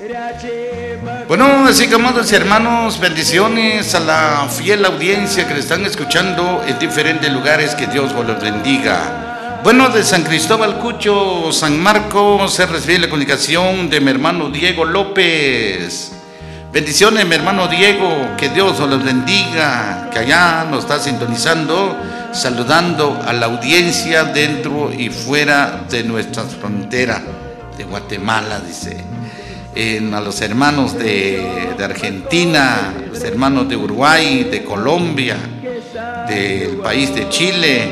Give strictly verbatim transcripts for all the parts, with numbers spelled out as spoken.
Bueno, así que amados hermanos, bendiciones a la fiel audiencia que le están escuchando en diferentes lugares, que Dios os los bendiga. Bueno, de San Cristóbal Cucho, San Marcos, se recibe la comunicación de mi hermano Diego López. Bendiciones, mi hermano Diego, que Dios os los bendiga, que allá nos está sintonizando, saludando a la audiencia dentro y fuera de nuestra frontera de Guatemala, dice. En, a los hermanos de, de Argentina, los hermanos de Uruguay, de Colombia, del país de Chile,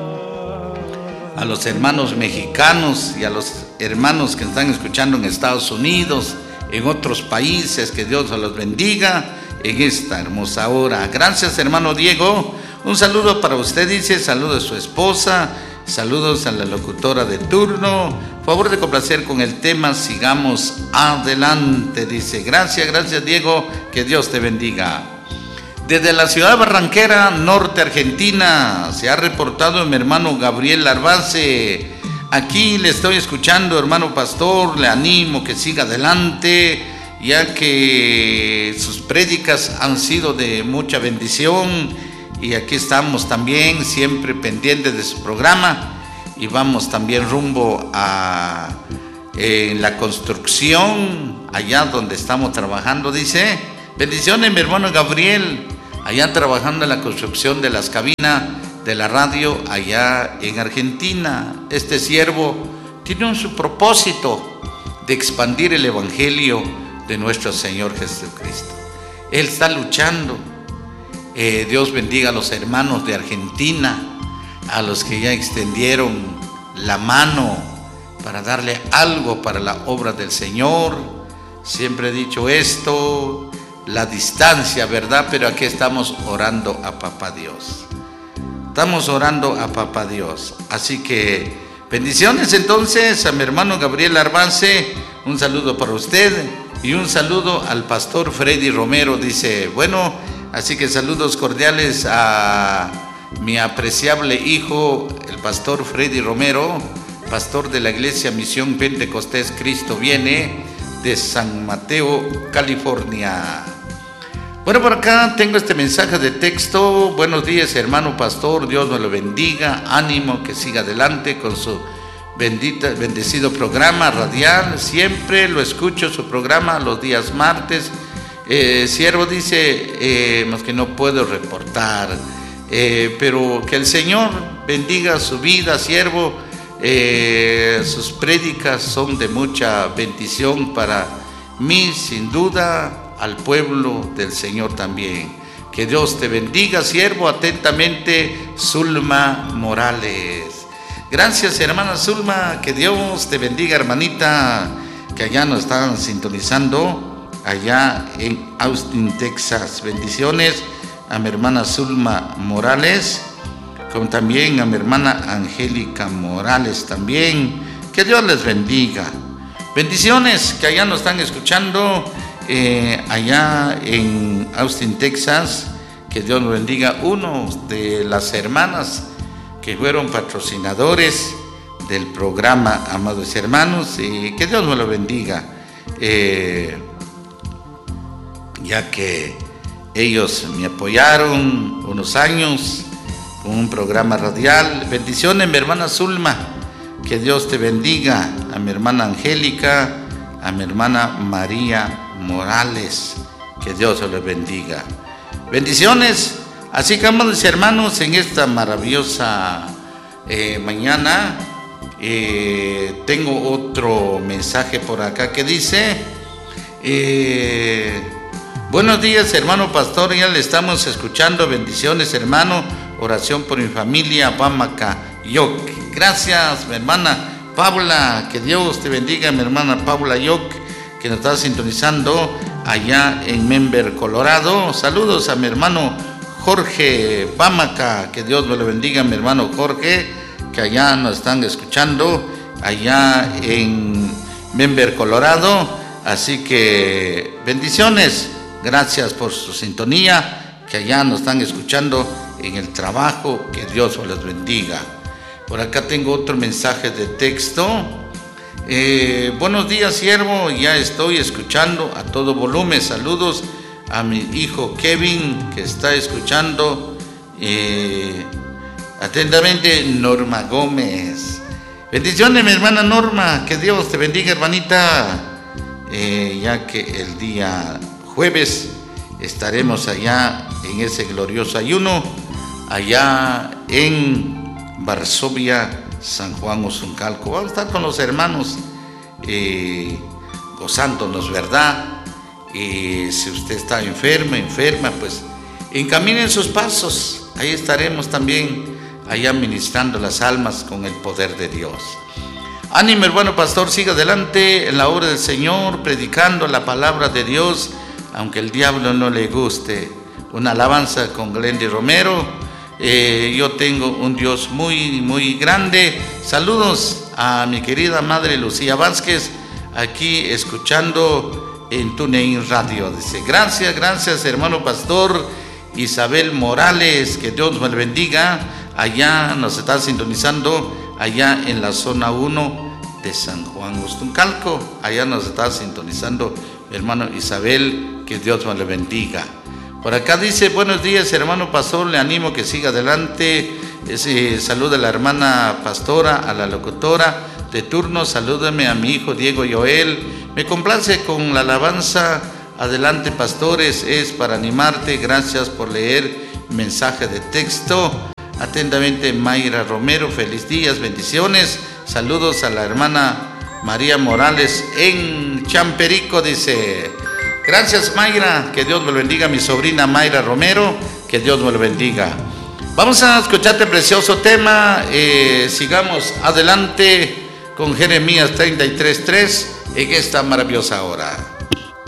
a los hermanos mexicanos y a los hermanos que están escuchando en Estados Unidos, en otros países, que Dios los bendiga en esta hermosa hora. Gracias, hermano Diego. Un saludo para usted, dice, saludo a su esposa, saludos a la locutora de turno. Favor de complacer con el tema, sigamos adelante, dice. Gracias, gracias Diego, que Dios te bendiga. Desde la ciudad barranquera, norte Argentina, se ha reportado mi hermano Gabriel Arbace. Aquí le estoy escuchando, hermano pastor, le animo que siga adelante, ya que sus prédicas han sido de mucha bendición, y aquí estamos también siempre pendientes de su programa. Y vamos también rumbo a eh, la construcción, allá donde estamos trabajando, dice. Bendiciones, mi hermano Gabriel, allá trabajando en la construcción de las cabinas de la radio allá en Argentina. Este siervo tiene un su propósito de expandir el evangelio de nuestro Señor Jesucristo. Él está luchando. Eh, Dios bendiga a los hermanos de Argentina, a los que ya extendieron la mano para darle algo para la obra del Señor. Siempre he dicho esto, la distancia, ¿verdad? Pero aquí estamos orando a Papá Dios. Estamos orando a Papá Dios. Así que bendiciones entonces a mi hermano Gabriel Arbace. Un saludo para usted y un saludo al pastor Freddy Romero, dice. Bueno, así que saludos cordiales a mi apreciable hijo, el pastor Freddy Romero, pastor de la iglesia Misión Pentecostés Cristo Viene, de San Mateo, California. Bueno, por acá tengo este mensaje de texto. Buenos días, hermano pastor, Dios nos lo bendiga, ánimo, que siga adelante con su bendita, bendecido programa radial. Siempre lo escucho, su programa, los días martes. Eh, siervo dice, eh, más que no puedo reportar. Eh, pero que el Señor bendiga su vida, siervo. Eh, sus prédicas son de mucha bendición para mí, sin duda, al pueblo del Señor también. Que Dios te bendiga, siervo. Atentamente, Zulma Morales. Gracias, hermana Zulma, que Dios te bendiga, hermanita, que allá nos están sintonizando, allá en Austin, Texas. Bendiciones a mi hermana Zulma Morales, como también a mi hermana Angélica Morales también. Que Dios les bendiga. Bendiciones, que allá nos están escuchando, eh, allá en Austin, Texas. Que Dios nos bendiga. Uno de las hermanas que fueron patrocinadores del programa, amados hermanos, y que Dios nos lo bendiga, eh, ya que ellos me apoyaron unos años con un programa radial. Bendiciones, mi hermana Zulma, que Dios te bendiga. A mi hermana Angélica, a mi hermana María Morales, que Dios se les bendiga. Bendiciones. Así que, amados hermanos, en esta maravillosa eh, mañana, eh, tengo otro mensaje por acá que dice, eh, buenos días, hermano pastor, ya le estamos escuchando. Bendiciones, hermano. Oración por mi familia, Pamaca, Yoc. Gracias, mi hermana Paula, que Dios te bendiga, mi hermana Paula Yoc, que nos está sintonizando allá en Denver, Colorado. Saludos a mi hermano Jorge Pamaca, que Dios me lo bendiga, mi hermano Jorge, que allá nos están escuchando, allá en Denver, Colorado. Así que bendiciones, gracias por su sintonía, que allá nos están escuchando en el trabajo, que Dios os les bendiga. Por acá tengo otro mensaje de texto. Eh, buenos días, siervo, ya estoy escuchando a todo volumen. Saludos a mi hijo Kevin, que está escuchando eh, atentamente, Norma Gómez. Bendiciones, mi hermana Norma, que Dios te bendiga, hermanita, eh, ya que el día jueves estaremos allá en ese glorioso ayuno, allá en Varsovia, San Juan Ozuncalco. Vamos a estar con los hermanos eh, gozándonos, ¿verdad? Y si usted está enfermo, enferma, pues encaminen sus pasos. Ahí estaremos también, allá ministrando las almas con el poder de Dios. Ánimo, hermano pastor, siga adelante en la obra del Señor, predicando la palabra de Dios, aunque el diablo no le guste. Una alabanza con Glendy Romero. Eh, yo tengo un Dios muy, muy grande. Saludos a mi querida madre Lucía Vázquez, aquí escuchando en TuneIn Radio. Dice, gracias, gracias, hermano pastor. Isabel Morales, que Dios me bendiga. Allá nos está sintonizando, allá en la zona uno de San Juan Ozuncalco. Allá nos está sintonizando mi hermano Isabel, que Dios me le bendiga. Por acá dice, buenos días, hermano pastor, le animo que siga adelante. Ese, saluda a la hermana pastora, a la locutora de turno. Salúdame a mi hijo Diego Joel. Me complace con la alabanza. Adelante, pastores, es para animarte. Gracias por leer mensaje de texto. Atentamente, Mayra Romero. Feliz días, bendiciones. Saludos a la hermana María Morales en Champerico, dice. Gracias, Mayra, que Dios me lo bendiga. Mi sobrina Mayra Romero, que Dios me lo bendiga. Vamos a escuchar este precioso tema. Eh, sigamos adelante con Jeremías treinta y tres, tres en esta maravillosa hora.